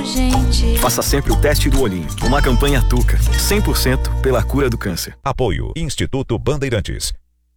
Gente. Faça sempre o teste do olhinho. Uma campanha Tuca, 100% pela cura do câncer. Apoio Instituto Bandeirantes.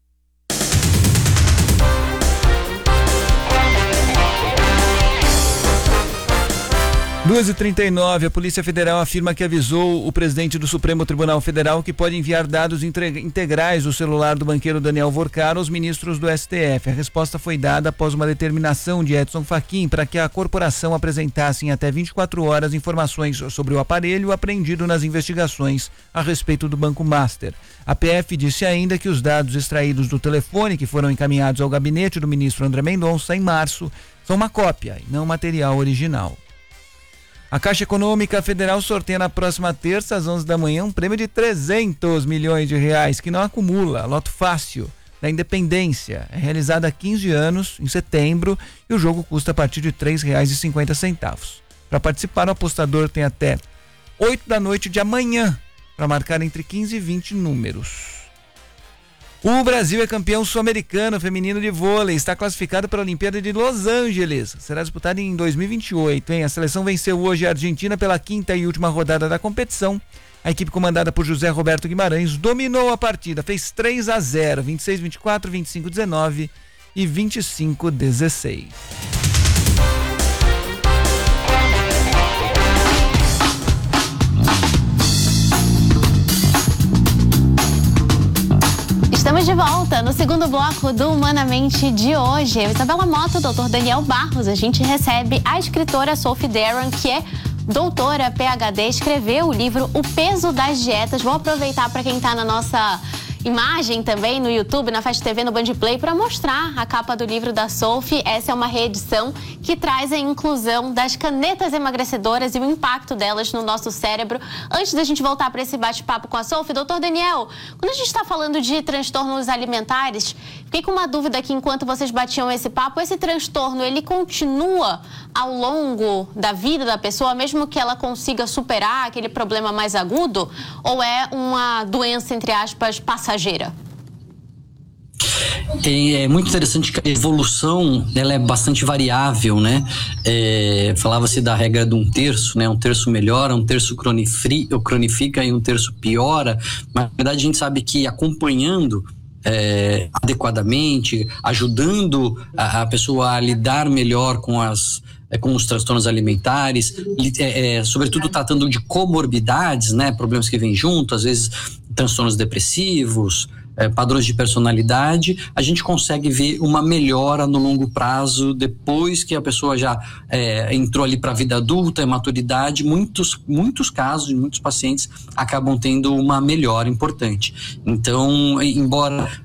2h39, a Polícia Federal afirma que avisou o presidente do Supremo Tribunal Federal que pode enviar dados integrais do celular do banqueiro Daniel Vorcar aos ministros do STF. A resposta foi dada após uma determinação de Edson Fachin para que a corporação apresentasse em até 24 horas informações sobre o aparelho apreendido nas investigações a respeito do Banco Master. A PF disse ainda que os dados extraídos do telefone que foram encaminhados ao gabinete do ministro André Mendonça em março são uma cópia e não material original. A Caixa Econômica Federal sorteia na próxima terça, às 11 da manhã, um prêmio de 300 milhões de reais, que não acumula, loto fácil, da Independência. É realizado há 15 anos, em setembro, e o jogo custa a partir de R$ 3,50. Para participar, o apostador tem até 8 da noite de amanhã, para marcar entre 15 e 20 números. O Brasil é campeão sul-americano feminino de vôlei, está classificado para a Olimpíada de Los Angeles. Será disputada em 2028, hein? A seleção venceu hoje a Argentina pela 5ª e última rodada da competição. A equipe comandada por José Roberto Guimarães dominou a partida, fez 3-0, 26-24, 25-19 e 25-16. Estamos de volta no segundo bloco do Humanamente de hoje. Eu, Isabela Mota, doutor Daniel Barros. A gente recebe a escritora Sophie Daron, que é doutora PhD, escreveu o livro O Peso das Dietas. Vou aproveitar para quem está na nossa imagem também no YouTube, na Fast TV, no Bandplay, para mostrar a capa do livro da Sophie. Essa é uma reedição que traz a inclusão das canetas emagrecedoras e o impacto delas no nosso cérebro. Antes da gente voltar para esse bate-papo com a Sophie, doutor Daniel, quando a gente está falando de transtornos alimentares, fiquei com uma dúvida aqui enquanto vocês batiam esse papo. Esse transtorno, ele continua ao longo da vida da pessoa, mesmo que ela consiga superar aquele problema mais agudo? Ou é uma doença, entre aspas, passageira? É muito interessante que a evolução ela é bastante variável, né? Falava-se da regra de 1/3, né? 1/3 melhora, 1/3 cronifica e 1/3 piora. Mas na verdade a gente sabe que acompanhando adequadamente, ajudando a pessoa a lidar melhor com os transtornos alimentares, sobretudo tratando de comorbidades, né? Problemas que vêm junto, às vezes transtornos depressivos, padrões de personalidade, a gente consegue ver uma melhora no longo prazo depois que a pessoa já entrou ali para a vida adulta, maturidade. Muitos casos, muitos pacientes acabam tendo uma melhora importante. Então, embora